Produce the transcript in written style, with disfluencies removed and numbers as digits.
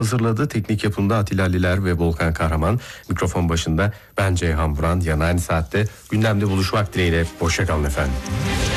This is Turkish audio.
hazırladı. Teknik yapımda Atilla Liler ve Volkan Kahraman. Mikrofon başında ben Ceyhan Vuran. Yarın aynı saatte gündemde buluşmak dileğiyle. Hoşça kalın efendim.